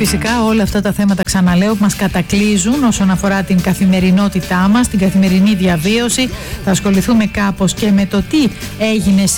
Φυσικά όλα αυτά τα θέματα, ξαναλέω, που μας κατακλείζουν όσον αφορά την καθημερινότητά μας, την καθημερινή διαβίωση. Θα ασχοληθούμε κάπως και με το τι έγινε